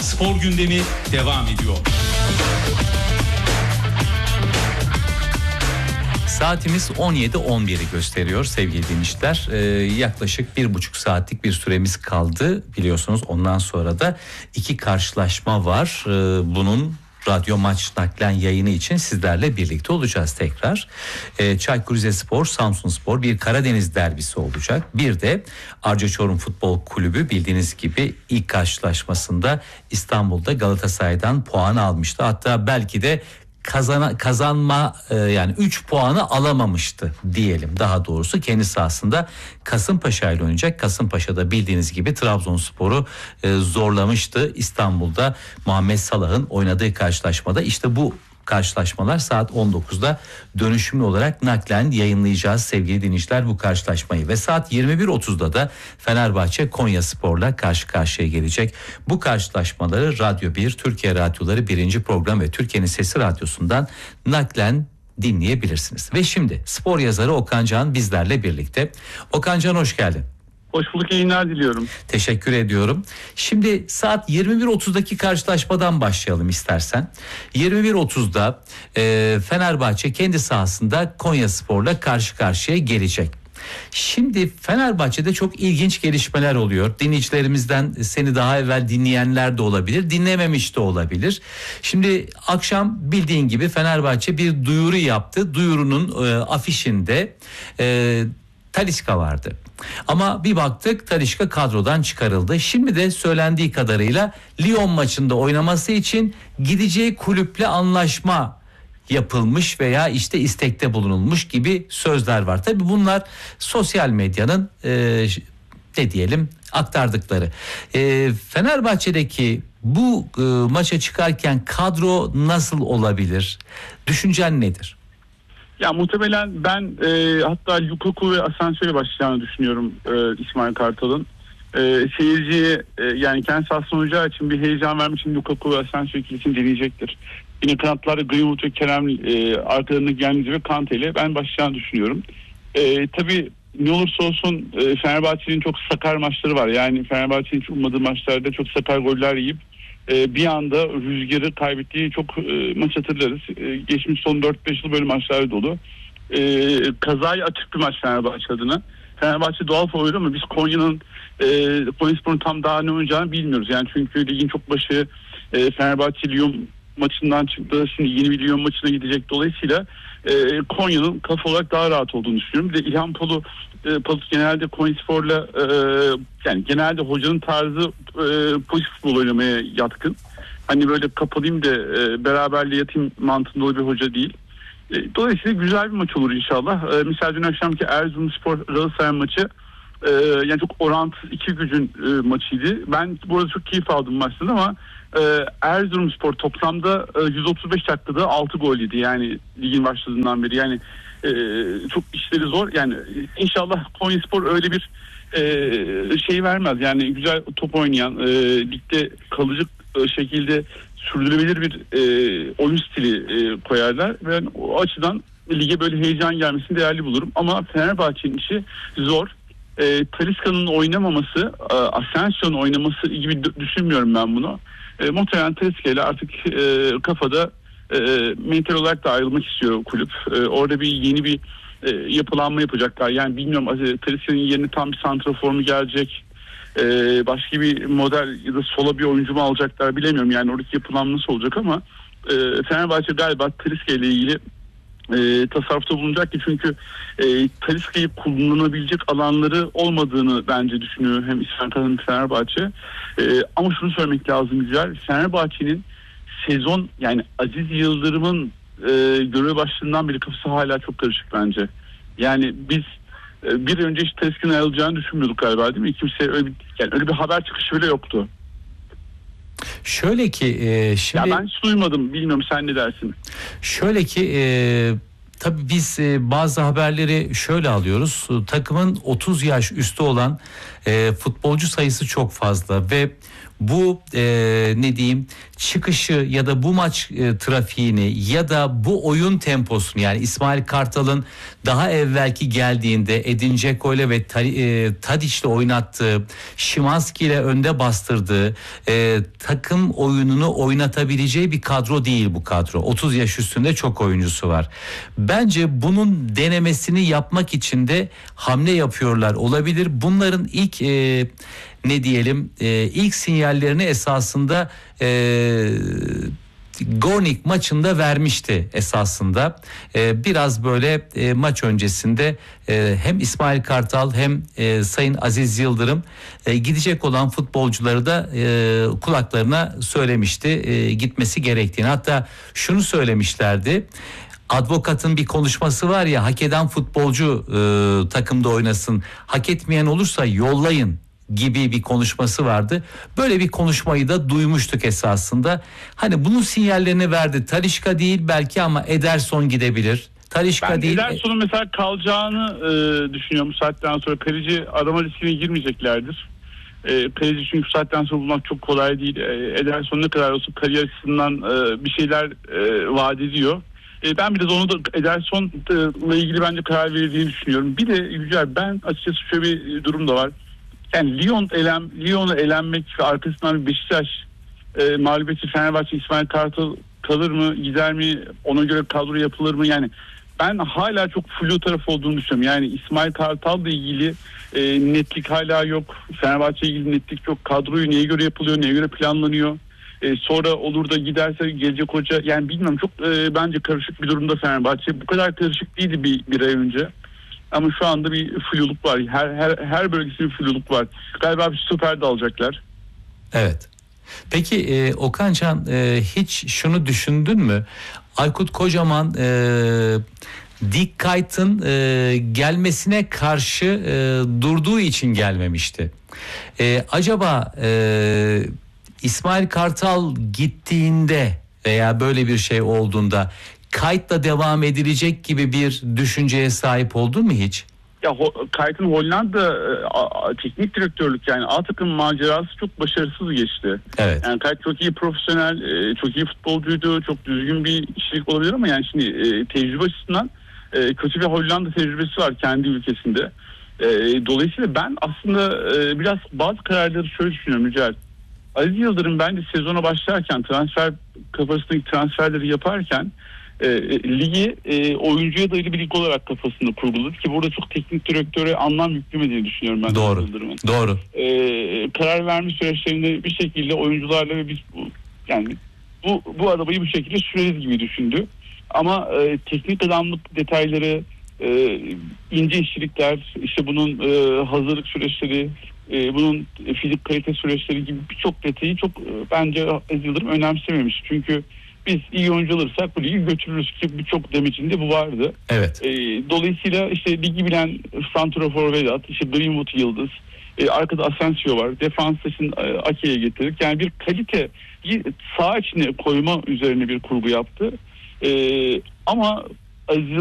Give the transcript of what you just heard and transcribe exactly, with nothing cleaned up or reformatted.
Spor gündemi devam ediyor. Saatimiz on yedi on biri gösteriyor sevgili dinleyiciler. Ee, yaklaşık bir buçuk saatlik bir süremiz kaldı biliyorsunuz. Ondan sonra da iki karşılaşma var. Ee, bunun radyo maç naklen yayını için sizlerle birlikte olacağız tekrar. Ee, Çaykur Rizespor, Samsunspor bir Karadeniz derbisi olacak. Bir de Arca Çorum Futbol Kulübü bildiğiniz gibi ilk karşılaşmasında İstanbul'da Galatasaray'dan puan almıştı. Hatta belki de Kazana, kazanma e, yani üç puanı alamamıştı diyelim daha doğrusu. Kendi sahasında Kasımpaşa ile oynayacak. Kasımpaşa'da bildiğiniz gibi Trabzonspor'u e, zorlamıştı. İstanbul'da Muhammed Salah'ın oynadığı karşılaşmada işte bu karşılaşmalar saat on dokuzda dönüşümlü olarak naklen yayınlayacağız sevgili dinleyiciler bu karşılaşmayı. Ve saat yirmi bir otuzda da Fenerbahçe Konyaspor'la karşı karşıya gelecek. Bu karşılaşmaları Radyo bir, Türkiye Radyoları birinci program ve Türkiye'nin Sesi Radyosu'ndan naklen dinleyebilirsiniz. Ve şimdi spor yazarı Okan Can bizlerle birlikte. Okan Can hoş geldin. Hoş bulduk, yayınlar diliyorum. Teşekkür ediyorum. Şimdi saat yirmi bir otuzdaki karşılaşmadan başlayalım istersen. yirmi bir otuzda e, Fenerbahçe kendi sahasında Konyaspor'la karşı karşıya gelecek. Şimdi Fenerbahçe'de çok ilginç gelişmeler oluyor. Dinleyicilerimizden seni daha evvel dinleyenler de olabilir, dinlememiş de olabilir. Şimdi akşam bildiğin gibi Fenerbahçe bir duyuru yaptı. Duyurunun e, afişinde e, Talisca vardı. Ama bir baktık Talisca kadrodan çıkarıldı. Şimdi de söylendiği kadarıyla Lyon maçında oynaması için gideceği kulüple anlaşma yapılmış veya işte istekte bulunulmuş gibi sözler var. Tabii bunlar sosyal medyanın e, ne diyelim aktardıkları. E, Fenerbahçe'deki bu e, maça çıkarken kadro nasıl olabilir? Düşüncen nedir? Ya muhtemelen ben e, hatta Lukaku ve Asensio'ya başlayacağını düşünüyorum e, İsmail Kartal'ın. E, seyirciye e, yani kendi sahasında oynayacağı için bir heyecan vermek için Lukaku ve Asensio ikilisini deneyecektir. Yine kanatlarda Greenwood ve Kerem e, arkalarında Genzi ve Kante ile ben başlayacağını düşünüyorum. E, tabii ne olursa olsun e, Fenerbahçe'nin çok sakar maçları var. Yani Fenerbahçe'nin hiç ummadığı maçlarda çok sakar goller yiyip e, bir anda rüzgarı kaybettiği çok e, maç hatırlarız. E, geçmiş son dört beş yıl böyle maçlar dolu. E, kazayı açık bir maç Fenerbahçe adına. Fenerbahçe doğal favori ama biz Konya'nın e, Konyaspor'un tam daha ne oynayacağını bilmiyoruz. Yani çünkü ligin çok başı e, Fenerbahçe Lyon maçından çıktı. Şimdi yeni bir Lyon maçına gidecek. Dolayısıyla e, Konya'nın kafa olarak daha rahat olduğunu düşünüyorum. Bir de İlhan Palu, e, Palu genelde Konyaspor'la e, yani genelde hocanın tarzı e, pozitif futbol oynamaya yatkın. Hani böyle kapalayım da e, beraberle yatayım mantığında bir hoca değil. E, dolayısıyla güzel bir maç olur inşallah. E, mesela dün akşamki Erzurumspor Galatasaray maçı e, yani çok orantısız iki gücün e, maçıydı. Ben burada çok keyif aldım maçtan ama e, Erzurumspor toplamda e, yüz otuz beş dakikada altı gol yedi. Yani ligin başladığından beri yani e, çok işleri zor. Yani inşallah Konyaspor öyle bir e, şey vermez. Yani güzel top oynayan, e, ligde kalıcı e, şekilde sürdürülebilir bir e, oyun stili e, koyarlar. Ben o açıdan lige böyle heyecan gelmesini değerli bulurum. Ama Fenerbahçe'nin işi zor. E, Talisca'nın oynamaması, e, Asensio'nun oynaması gibi düşünmüyorum ben bunu. E, muhtemelen Talisca ile artık e, kafada e, mental olarak da ayrılmak istiyor kulüp. E, orada bir yeni bir e, yapılanma yapacaklar. Yani bilmiyorum Talisca'nın yerine tam bir santrafor mu gelecek? E, başka bir model ya da sola bir oyuncu mu alacaklar bilemiyorum. Yani oradaki yapılanma nasıl olacak ama e, Fenerbahçe galiba Talisca ile ilgili E, tasarrufta bulunacak ki çünkü e, Talisca'yı kullanabilecek alanları olmadığını bence düşünüyor hem İsmail Kartal hem Fenerbahçe. E, ama şunu söylemek lazım güzel. Fenerbahçe'nin sezon yani Aziz Yıldırım'ın e, görev başladığından beri kafası hala çok karışık bence. Yani biz e, bir önce hiç Talisca'nın ayrılacağını düşünmüyorduk galiba değil mi? Kimse öyle bir, yani öyle bir haber çıkışı bile yoktu. Şöyle ki e, şimdi... Ya ben hiç duymadım, bilmiyorum sen ne dersin? Şöyle ki e, tabii biz e, bazı haberleri şöyle alıyoruz. Takımın otuz yaş üstü olan e, futbolcu sayısı çok fazla ve bu e, ne diyeyim çıkışı ya da bu maç e, trafiğini ya da bu oyun temposunu, yani İsmail Kartal'ın daha evvelki geldiğinde Edin Dzeko ile ve e, Tadiç'le oynattığı, Szymański ile önde bastırdığı e, takım oyununu oynatabileceği bir kadro değil bu kadro. otuz yaş üstünde çok oyuncusu var. Bence bunun denemesini yapmak için de hamle yapıyorlar olabilir. Bunların ilk e, ne diyelim e, ilk sinyallerini esasında e, Gornik maçında vermişti esasında. E, biraz böyle e, maç öncesinde e, hem İsmail Kartal hem e, Sayın Aziz Yıldırım e, gidecek olan futbolcuları da e, kulaklarına söylemişti e, gitmesi gerektiğini. Hatta şunu söylemişlerdi. Advokatın bir konuşması var ya, hak eden futbolcu e, takımda oynasın, hak etmeyen olursa yollayın gibi bir konuşması vardı. Böyle bir konuşmayı da duymuştuk esasında. Hani bunun sinyallerini verdi. Talisca değil belki ama Ederson gidebilir. Talisca ben değil. Ederson'un mesela kalacağını e, düşünüyorum. Bu saatten sonra kaleci arama riskine girmeyeceklerdir. E, kaleci çünkü bu saatten sonra bulmak çok kolay değil. E, Ederson ne kadar olsa kariyer açısından e, bir şeyler e, vaat ediyor. E, ben biraz onu da Ederson'la ilgili bence karar verildiğini düşünüyorum. Bir de Yücel, ben açıkçası şöyle bir durum da var. Yani Lyon elem, Lyon'a elenmek ve arkasından bir Beşiktaş e, mağlubiyeti, Fenerbahçe İsmail Kartal kalır mı, gider mi, ona göre kadro yapılır mı? Yani ben hala çok flu tarafı olduğunu düşünüyorum. Yani İsmail Kartal'la ilgili e, netlik hala yok. Fenerbahçe ile ilgili netlik yok. Kadroyu neye göre yapılıyor, neye göre planlanıyor? E, sonra olur da giderse gelecek hoca, yani bilmiyorum, çok e, bence karışık bir durumda Fenerbahçe. Bu kadar karışık değildi bir, bir ay önce. Ama şu anda bir fluluk var. Her her her bölgesinde bir fluluk var. Galiba bir stoper de alacaklar. Evet. Peki e, Okancan e, hiç şunu düşündün mü? Aykut Kocaman e, Dick Kuyt'ın e, gelmesine karşı e, durduğu için gelmemişti. E, acaba e, İsmail Kartal gittiğinde veya böyle bir şey olduğunda Kuyt'la devam edilecek gibi bir düşünceye sahip oldun mu hiç? Ya Kuyt'ın Hollanda e, teknik direktörlük, yani A takım macerası çok başarısız geçti. Evet. Yani Kuyt çok iyi profesyonel, e, çok iyi futbolcuydu, çok düzgün bir kişilik olabilir ama yani şimdi e, tecrübe açısından e, kötü bir Hollanda tecrübesi var kendi ülkesinde. E, dolayısıyla ben aslında e, biraz bazı kararları şöyle düşünüyorum Yücel. Aziz Yıldırım bence sezona başlarken, transfer kafasındaki transferleri yaparken E, ligi e, oyuncuya dayalı bir lig olarak kafasında kurguladı ki burada çok teknik direktöre anlam yüklemediğini düşünüyorum ben. Doğru. Doğru. E, karar verme süreçlerinde bir şekilde oyuncularla ve biz bu, yani bu bu arabayı bu şekilde süreriz gibi düşündü. Ama e, teknik adamlık detayları, e, ince işçilikler, işte bunun e, hazırlık süreçleri, e, bunun fizik kalite süreçleri gibi birçok detayı çok e, bence Aziz Yıldırım önemsememiş. Çünkü biz iyi oyuncu alırsak bu ligi götürürüz ki birçok demecinde bu vardı. Evet. E, dolayısıyla işte ligi bilen santrafor Vedat, işte Greenwood Yıldız, e, arkada Asensio var. Defans için e, Ake'ye getirdik. Yani bir kaliteyi saha içine koyma üzerine bir kurgu yaptı. E, ama Aziz